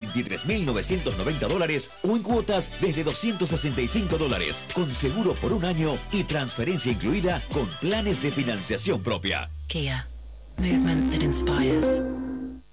$23,990 o en cuotas desde $265, con seguro por un año y transferencia incluida con planes de financiación propia. Kia. Movement that inspires.